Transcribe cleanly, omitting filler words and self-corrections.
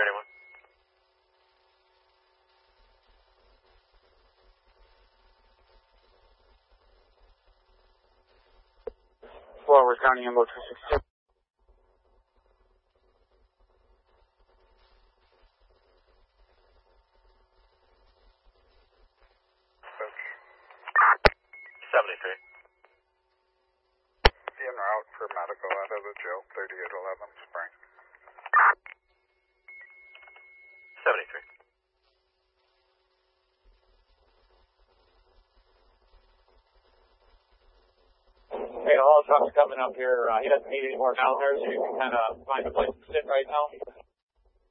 31. Forward County Ambulance 262. En route for medical out of the jail, 3811 Spring. 73. Hey, the haul truck's coming up here. He doesn't need any more down there, so you can kind of find a place to sit right now.